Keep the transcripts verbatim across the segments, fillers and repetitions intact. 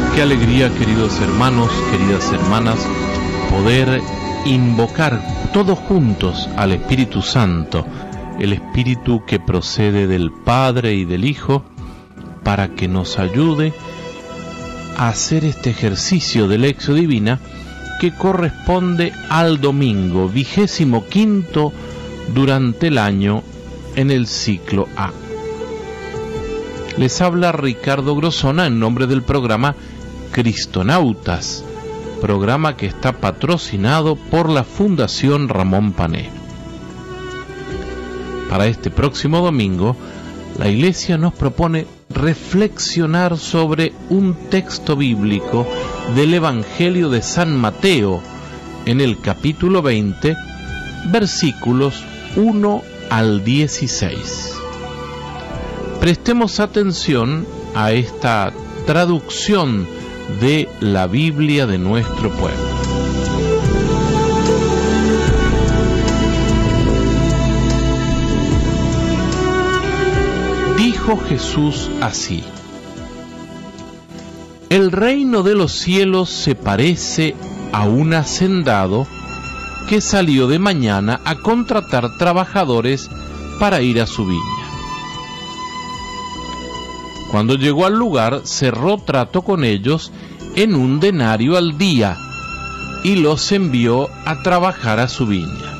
Qué alegría, queridos hermanos, queridas hermanas, poder invocar todos juntos al Espíritu Santo, el Espíritu que procede del Padre y del Hijo, para que nos ayude a hacer este ejercicio de Lectio Divina que corresponde al domingo vigésimo quinto durante el año en el ciclo A. Les habla Ricardo Grosona en nombre del programa Cristonautas, programa que está patrocinado por la Fundación Ramón Pané. Para este próximo domingo, la Iglesia nos propone reflexionar sobre un texto bíblico del Evangelio de San Mateo, en el capítulo veinte, versículos uno al dieciséis. Prestemos atención a esta traducción de la Biblia de nuestro pueblo. Dijo Jesús así: el reino de los cielos se parece a un hacendado que salió de mañana a contratar trabajadores para ir a su viña. Cuando llegó al lugar, cerró trato con ellos en un denario al día y los envió a trabajar a su viña.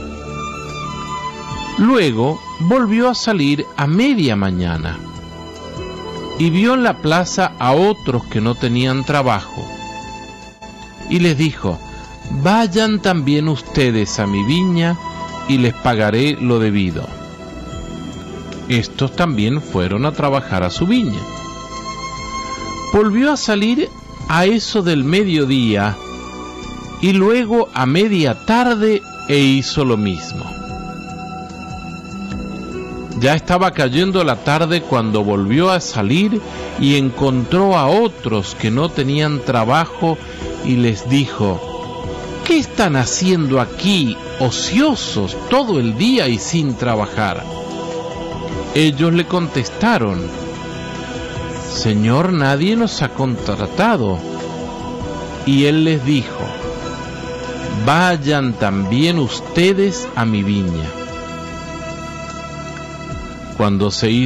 Luego volvió a salir a media mañana y vio en la plaza a otros que no tenían trabajo y les dijo: vayan también ustedes a mi viña y les pagaré lo debido. Estos también fueron a trabajar a su viña. Volvió a salir a eso del mediodía y luego a media tarde e hizo lo mismo. Ya estaba cayendo la tarde cuando volvió a salir y encontró a otros que no tenían trabajo y les dijo: ¿qué están haciendo aquí, ociosos, todo el día y sin trabajar? Ellos le contestaron: Señor, nadie nos ha contratado. Y él les dijo: vayan también ustedes a mi viña. Cuando se hizo